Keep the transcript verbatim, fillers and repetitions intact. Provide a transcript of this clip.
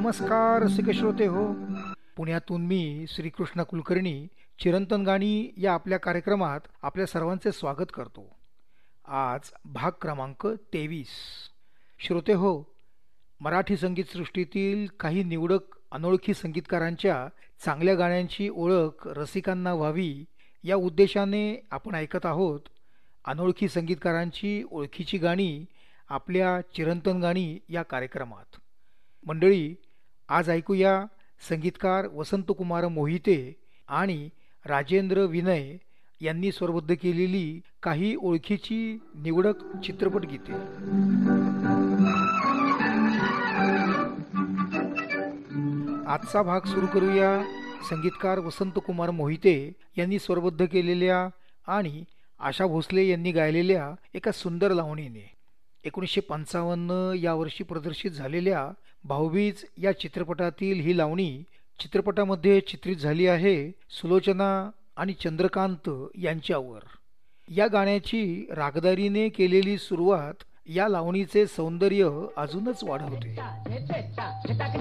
नमस्कार रसिक श्रोते हो. पुण्यातून मी श्रीकृष्ण कुलकर्णी चिरंतन गाणी या आपल्या कार्यक्रमात आपल्या सर्वांचे स्वागत करतो. आज भाग क्रमांक तेवीस. श्रोते हो, मराठी संगीतसृष्टीतील काही निवडक अनोळखी संगीतकारांच्या चांगल्या गाण्यांची ओळख रसिकांना व्हावी या उद्देशाने आपण ऐकत आहोत अनोळखी संगीतकारांची ओळखीची गाणी आपल्या चिरंतन गाणी या कार्यक्रमात. मंडळी, आज ऐकूया संगीतकार वसंतकुमार मोहिते आणि राजेंद्र विनय यांनी स्वरबद्ध केलेली काही ओळखीची निवडक चित्रपट गीते. आजचा भाग सुरू करूया संगीतकार वसंतकुमार मोहिते यांनी स्वरबद्ध केलेल्या आणि आशा भोसले यांनी गायलेल्या एका सुंदर लावणीने. एकोणीसशे पंचावन्न यावर्षी प्रदर्शित झालेल्या भाऊबीज या चित्रपटातील ही लावणी चित्रपटामध्ये चित्रित झाली आहे सुलोचना आणि चंद्रकांत यांच्यावर. या गाण्याची रागदारीने केलेली सुरुवात या लावणीचे सौंदर्य अजूनच वाढवते.